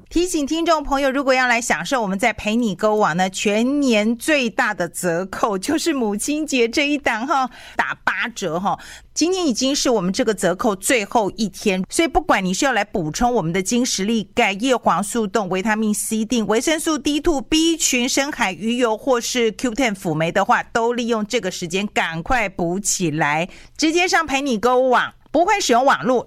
提醒听众朋友，如果要来享受我们在陪你购网呢全年最大的折扣，就是母亲节这一档打8折今天已经是我们这个折扣最后一天，所以不管你是要来补充我们的精实力、钙、叶黄素冻、维他命 C 锭、维生素 D2、B 群、深海鱼油或是 Q10 辅酶的话，都利用这个时间赶快补起来，直接上陪你购物网，不会使用网络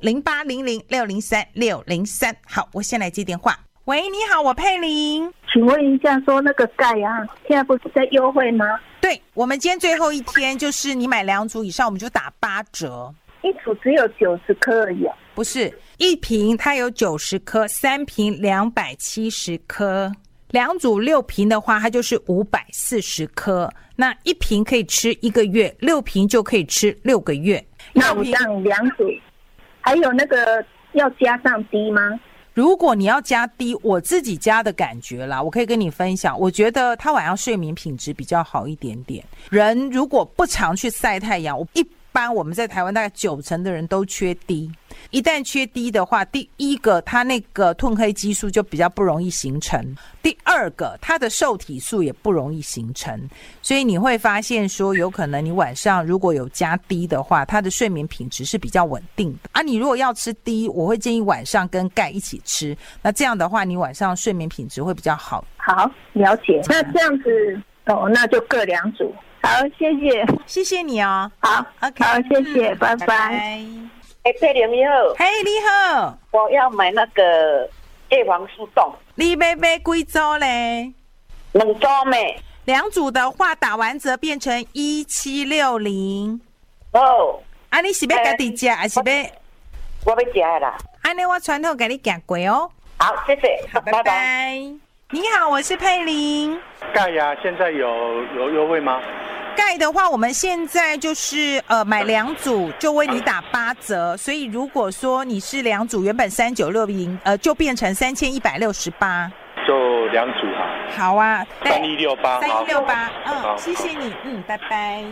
0800603603。好，我先来接电话。喂，你好，我佩玲， 请问一下，说那个钙啊，现在不是在优惠吗？ 对，我们今天最后一天，就是你买2组以上，我们就打8折。 一组只有90颗而已不是，一瓶它有90颗，3瓶270颗，2组6瓶的话，它就是540颗。那一瓶可以吃1个月，6瓶就可以吃6个月。 那我这样2组，还有那个要加上滴吗？ 如果你要加滴，我自己加的感觉啦，我可以跟你分享，我觉得他晚上睡眠品质比较好一点点。人如果不常去晒太阳，一般我们在台湾大概90%的人都缺滴，一旦缺滴的话，第一个它那个褪黑激素就比较不容易形成，第二个它的受体素也不容易形成，所以你会发现说有可能你晚上如果有加滴的话，它的睡眠品质是比较稳定的啊。你如果要吃滴，我会建议晚上跟钙一起吃，那这样的话你晚上睡眠品质会比较好。 好，了解。那这样子那就各2组。好，谢谢， 谢谢你哦。 好 ，OK， 好，谢谢，拜拜。 佩玲你好， 嘿，你好， 我要买那个叶黄素冻， 你要买几组嘞 2组咩 ？2组的话打完折变成1760。 哦， 啊，你是要自己吃还是要？ 我要吃的啦。 安尼我传统给你寄过哦。 好，谢谢， 好，拜拜。你好，我是佩玲。 钙呀，现在有优惠吗？ 钙的话，我们现在就是买2组就为你打8折，所以如果说你是2组，原本3960，就变成3168。 就2组哈。 好啊 3168， 谢谢你，拜拜。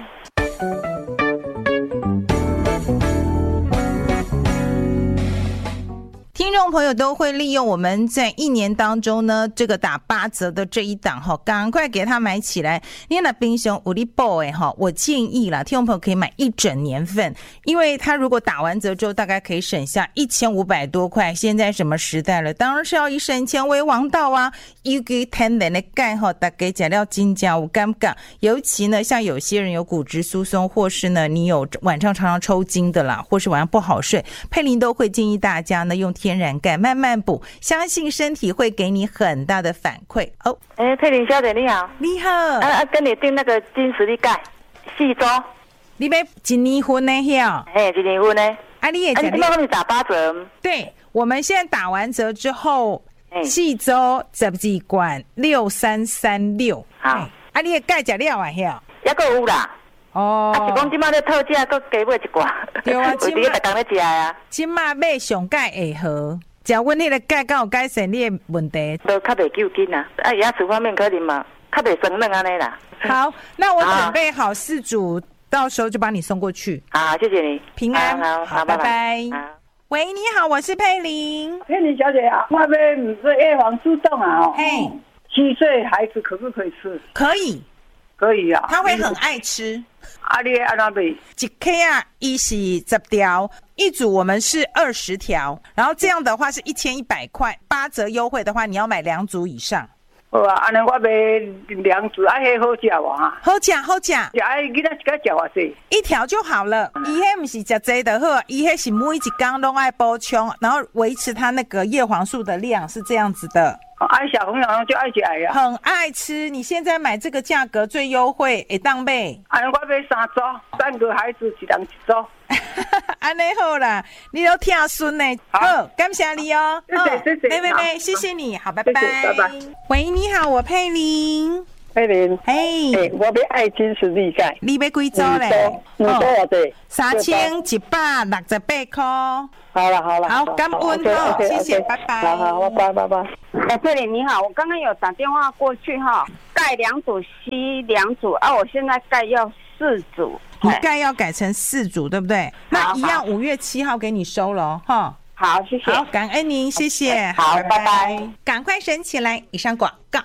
听众朋友都会利用我们在1年当中呢这个打8折的这一档赶快给他买起来。你那冰箱有你补的我建议啦，听众朋友可以买1整年份，因为他如果打完折之后大概可以省下1500多块。现在什么时代了，当然是要以省钱为王道啊。尤其天然的钙大家吃了真的有感觉，尤其呢像有些人有骨质疏松，或是呢你有晚上常常抽筋的啦，或是晚上不好睡，佩玲都会建议大家呢用天然钙慢慢补，相信身体会给你很大的反馈哦。 佩玲小姐你好。 你好。 跟你订那个金实力钙4周， 你要1年份的晓 ？1年份的。 你也你帮你打8折。 对，我们现在打完折之后4周12罐6336。 好， 你的钙吃了啊晓？ 还佫有啦。 哦， 是讲今仔咧特价，佫加买1罐。 对啊， 今仔逐工咧食啊。 今仔买上钙会好，食阮迄个钙敢有改善你的问题？ 都较袂救紧啊，牙齿方面可能嘛，较袂生嫩安尼啦。 好，那我准备好4组，到时候就帮你送过去。 好，谢谢你， 平安。 好， 拜拜。喂，你好，我是佩玲。 佩玲小姐啊，我要这叶黄素冻啊7岁孩子可不可以吃？ 可以。 可以啊， 他会很爱吃。 你按怎买？ 一颗啊，伊是10条，一组我们是20条，然后这样的话是1100块，8折优惠的话，你要买2组以上。 好啊，安尼我买2组，迄好食无哈？ 好食，好食。 囡仔一个食偌济 ？1条就好了。伊迄不是食济就好，伊迄是每一天都爱补充，然后维持它那个叶黄素的量，是这样子的。 小朋友就爱吃呀， 很爱吃。你现在买这个价格最优惠，会当买。 我买3组，3个孩子一人1组。 安尼好啦，你都听孙呢。好，感谢你哦。 谢谢， 妹，谢谢你，好，拜拜。拜拜。喂，你好，我佩玲。 佩玲，我要爱金实力钙。 你要几组嘞 ？2组偌济 ？3168块。 好了， 好，感恩哦，谢谢，拜拜。 好，拜拜。 佩玲你好，我刚刚有打电话过去钙2组，硒2组啊，我现在钙要4组。 你钙要改成4组，对不对？那一样5月7号给你收了哈。 好，谢谢。 好，感恩您，谢谢。 好，拜拜。 赶快省起来。以上广告。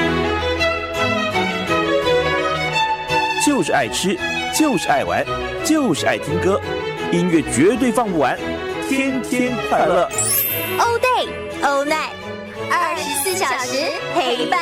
就是爱吃，就是爱玩，就是爱听歌，音乐绝对放不完，天天快乐。 All day, all night，24小时陪伴。